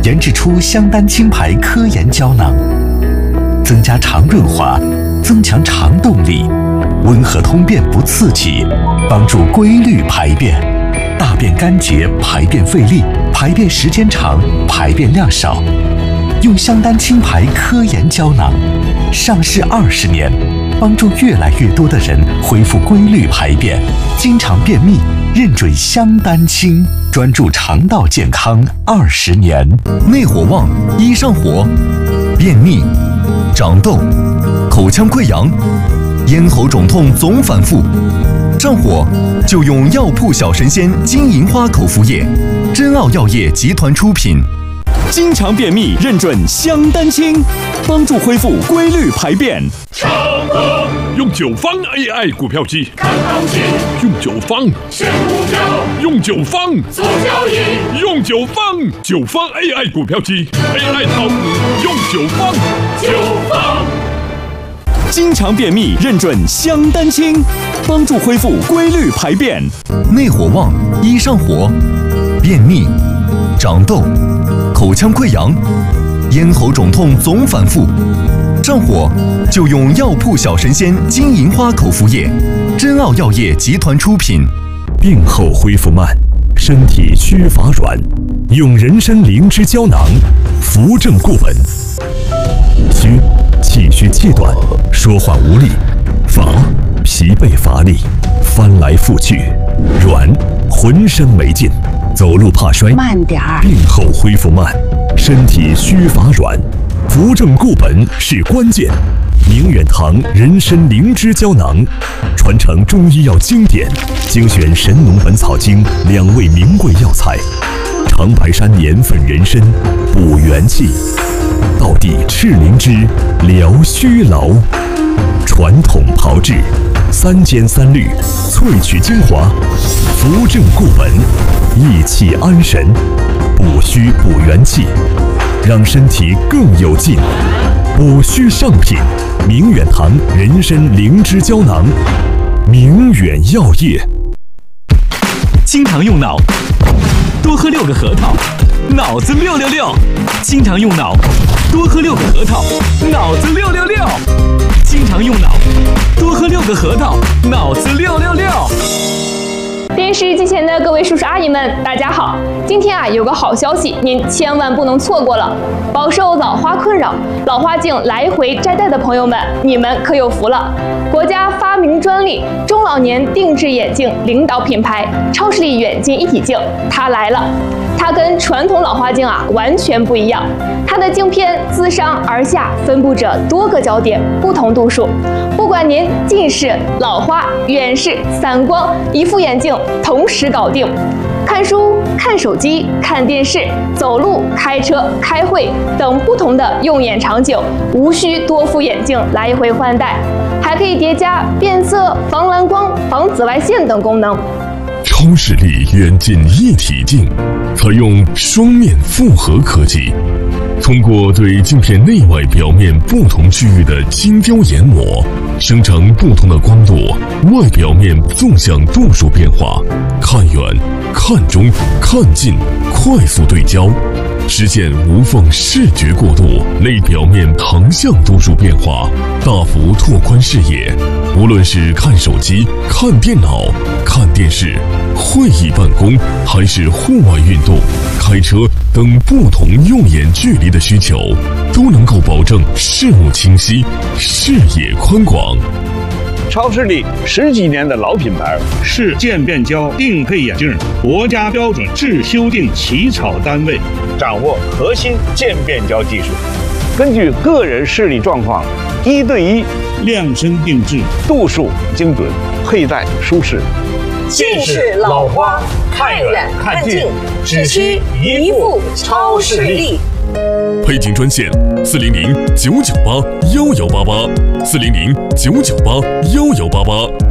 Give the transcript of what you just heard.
研制出香丹清牌科研胶囊，增加肠润滑，增强肠动力，温和通便不刺激，帮助规律排便，大便干结，排便费力，排便时间长，排便量少。用香丹清牌科研胶囊，上市20年，帮助越来越多的人恢复规律排便，经常便秘，认准香丹清，专注肠道健康20年。 内火旺，一上火，便秘、长痘、口腔溃疡、咽喉肿痛总反复，上火就用药铺小神仙金银花口服液，真奥药业集团出品。 经常便秘认准香丹清，帮助恢复规律排便。 唱歌用9方 AI 股票机看行情，用9方选股票，用9方做交易，用9方 AI 股票机 AI 炒股用9方。 经常便秘认准香丹清，帮助恢复规律排便。 内火旺，一上火，便秘、长痘、口腔溃疡、咽喉肿痛总反复，上火就用药铺小神仙金银花口服液，真奥药业集团出品。 病后恢复慢，身体虚乏软，用人参灵芝胶囊，扶正固本。虚，气虚气短，说话无力；乏，疲惫乏力，翻来覆去；软，浑身没劲，走路怕摔。 慢点儿。 病后恢复慢，身体虚乏软，扶正固本是关键。明远堂人参灵芝胶囊，传承中医药经典，精选《神农本草经》2味名贵药材，长白山年份人参补元气，道地赤灵芝疗虚劳，传统炮制3煎3滤，萃取精华，扶正固本，益气安神，补虚补元气，让身体更有劲。补虚上品，明远堂人参灵芝胶囊，明远药业。 经常用脑，多喝6个核桃，脑子666。经常用脑，多喝6个核桃，脑子666。经常用脑，多喝6个核桃，脑子666。 电视机前的各位叔叔阿姨们，大家好！今天有个好消息，您千万不能错过了。饱受老花困扰、老花镜来回摘戴的朋友们，你们可有福了！国家发明专利中老年定制眼镜领导品牌超视力远近一体镜，它来了。它跟传统老花镜完全不一样，它的镜片自上而下分布着多个焦点，不同度数。不管您近视、老花、远视、散光，一副眼镜同时搞定。看书、看手机、看电视、走路、开车、开会等不同的用眼场景，无需多副眼镜来回换代，还可以叠加变色、防蓝光、防紫外线等功能。 超视力远近一体镜采用双面复合科技，通过对镜片内外表面不同区域的精雕研磨，生成不同的光度、外表面纵向度数变化，看远、看中、看近，快速对焦，实现无缝视觉过渡，内表面横向度数变化，大幅拓宽视野。无论是看手机、看电脑、看电视、会议办公，还是户外运动、开车等不同用眼距离的需求，都能够保证视物清晰、视野宽广。 超视力10几年的老品牌，是渐变焦定配眼镜国家标准制修订起草单位，掌握核心渐变焦技术，根据个人视力状况1对1量身定制，度数精准，佩戴舒适。 近视、老花，看远看近，只需一副超视力。 配镜专线：400-998-1188，400-998-1188。